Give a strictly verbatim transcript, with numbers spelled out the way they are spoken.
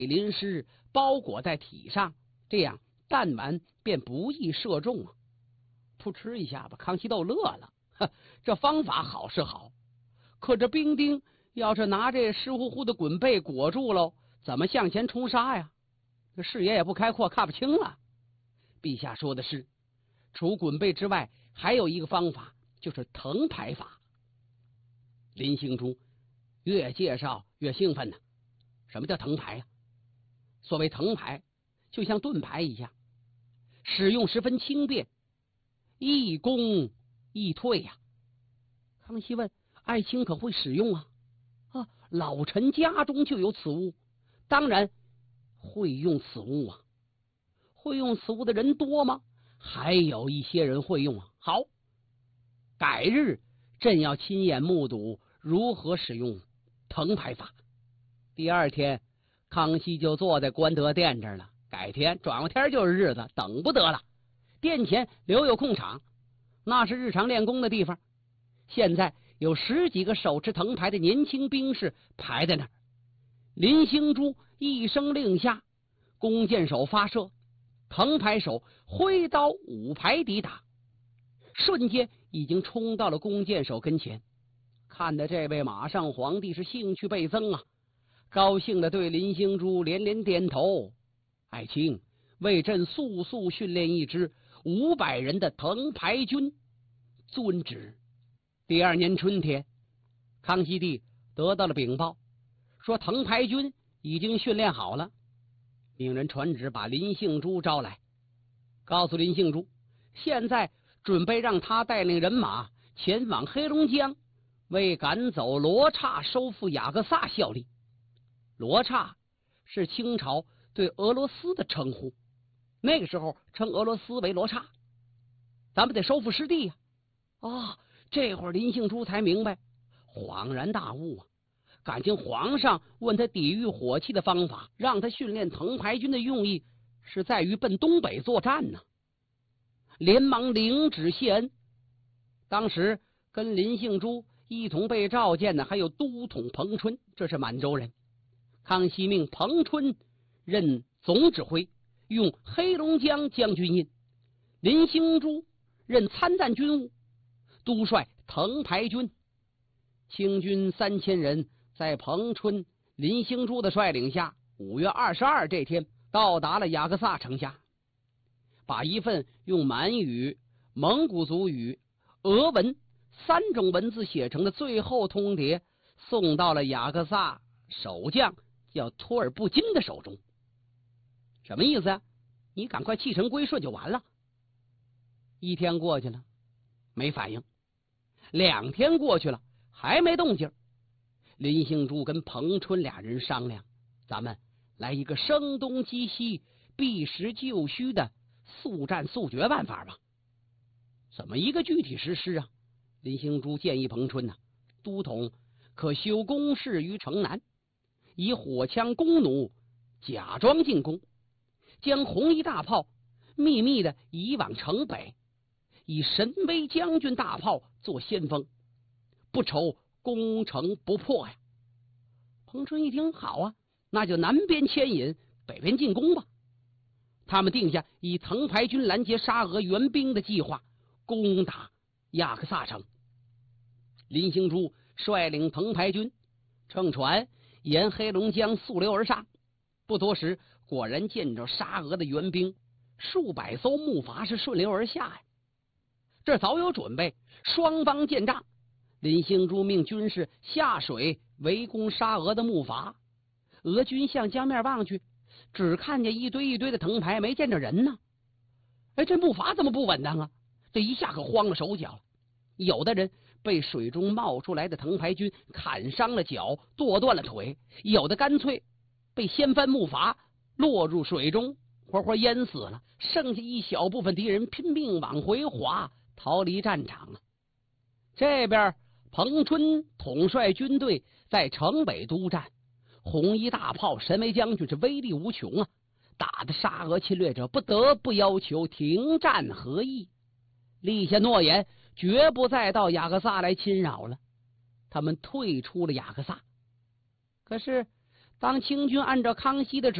淋湿，包裹在体上，这样弹丸便不易射中啊。噗嗤一下吧，康熙都乐了，这方法好是好，可这兵丁要是拿这湿乎乎的滚被裹住喽，怎么向前冲杀呀？这视野也不开阔，看不清了。陛下说的是，除滚被之外，还有一个方法，就是藤排法。林兴珠越介绍越兴奋呢。什么叫藤排呀？所谓藤排，就像盾牌一样，使用十分轻便，易攻易退呀。康熙问：爱卿可会使用啊？啊，老臣家中就有此物，当然会用此物啊。会用此物的人多吗？还有一些人会用啊。好，改日朕要亲眼目睹如何使用藤排法。第二天，康熙就坐在光德殿这儿了。改天转过天就是日子，等不得了。殿前留有空场，那是日常练功的地方。现在有十几个手持藤牌的年轻兵士排在那儿。林兴珠一声令下，弓箭手发射，藤牌手挥刀舞牌抵打，瞬间已经冲到了弓箭手跟前。看得这位马上皇帝是兴趣倍增啊，高兴的对林兴珠连连点头。爱卿，为朕速速训练一支五百人的藤牌军。遵旨。第二年春天，康熙帝得到了禀报，说藤牌军已经训练好了，命人传旨把林兴珠招来，告诉林兴珠，现在准备让他带领人马前往黑龙江，为赶走罗刹、收复雅各萨效力。罗刹是清朝对俄罗斯的称呼，那个时候称俄罗斯为罗刹，咱们得收复失地呀、啊！啊，这会儿林兴珠才明白，恍然大悟啊！感情皇上问他抵御火气的方法，让他训练藤牌军的用意是在于奔东北作战呢。连忙领旨谢恩。当时跟林兴珠一同被召见的还有都统彭春，这是满洲人。康熙命彭春任总指挥，用黑龙江将军印；林兴珠任参赞军务，督率藤牌军。清军三千人在彭春、林兴珠的率领下，五月二十二这天到达了雅各萨城下，把一份用满语、蒙古族语、俄文三种文字写成的最后通牒送到了雅各萨守将叫托尔布金的手中。什么意思啊？你赶快弃城归顺就完了。一天过去了，没反应；两天过去了，还没动静。林兴珠跟彭春俩人商量，咱们来一个声东击西、避实就虚的速战速决办法吧。怎么一个具体实施啊？林兴珠建议彭春呐、啊，都统可修工事于城南，以火枪弓弩假装进攻，将红衣大炮秘密的移往城北，以神威将军大炮做先锋，不愁攻城不破呀。彭春一听，好啊，那就南边牵引，北边进攻吧。他们定下以藤牌军拦截沙俄援兵的计划，攻打雅克萨城。林兴珠率领藤牌军乘船沿黑龙江溯流而上，不多时，果然见着沙俄的援兵，数百艘木筏是顺流而下呀。这早有准备，双方见仗。林兴珠命军士下水围攻沙俄的木筏，俄军向江面望去，只看见一堆一堆的藤牌，没见着人呢。哎，这木筏怎么不稳当啊？这一下可慌了手脚了。有的人被水中冒出来的藤牌军砍伤了脚，剁断了腿；有的干脆被掀翻木筏，落入水中，活活淹死了。剩下一小部分敌人拼命往回滑，逃离战场了。这边彭春统帅军队在城北督战，红衣大炮神威将军是威力无穷啊，打得沙俄侵略者不得不要求停战和议，立下诺言，绝不再到雅各萨来侵扰了。他们退出了雅各萨。可是当清军按照康熙的指